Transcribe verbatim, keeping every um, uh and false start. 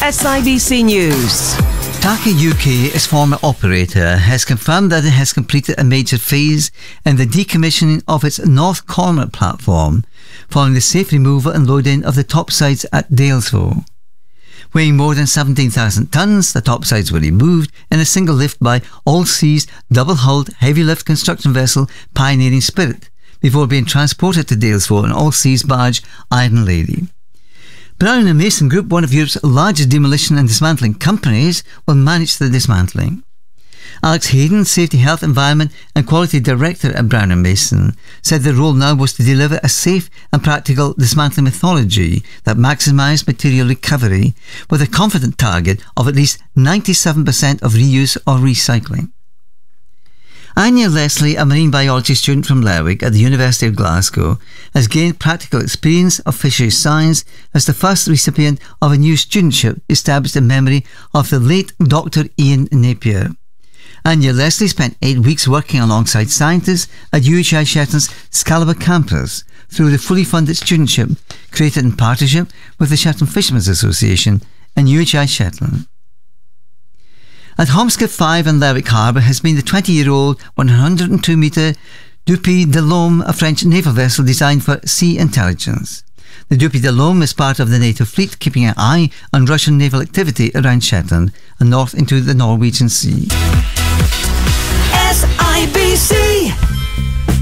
S I B C News. TAQA U K, its former operator, has confirmed that it has completed a major phase in the decommissioning of its North Corner platform, following the safe removal and loading of the topsides at Dalesville. Weighing more than seventeen thousand tonnes, the topsides were removed in a single lift by All-Seas double-hulled heavy-lift construction vessel Pioneering Spirit, before being transported to Dalesville on All-Seas barge Iron Lady. Brown and Mason Group, one of Europe's largest demolition and dismantling companies, will manage the dismantling. Alex Hayden, Safety, Health, Environment and Quality Director at Brown and Mason, said the role now was to deliver a safe and practical dismantling methodology that maximised material recovery, with a confident target of at least ninety-seven percent of reuse or recycling. Anya Leslie, a marine biology student from Lerwick at the University of Glasgow, has gained practical experience of fisheries science as the first recipient of a new studentship established in memory of the late Doctor Ian Napier. Anya Leslie spent eight weeks working alongside scientists at U H I Shetland's Scalaba campus through the fully funded studentship created in partnership with the Shetland Fishermen's Association and U H I Shetland. At Homskip five in Lerwick Harbour has been the twenty-year-old one hundred two metre Dupuy de l'Homme, a French naval vessel designed for sea intelligence. The Dupuy de l'Homme is part of the NATO fleet, keeping an eye on Russian naval activity around Shetland and north into the Norwegian Sea.